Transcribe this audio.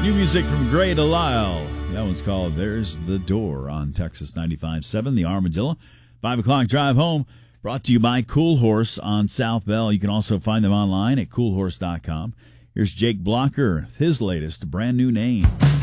New music from Gray Delisle. That one's called There's the Door on Texas 95.7, The Armadillo. 5 o'clock drive home, brought to you by Cool Horse on South Bell. You can also find them online at coolhorse.com. Here's Jake Blocker, his latest brand new name.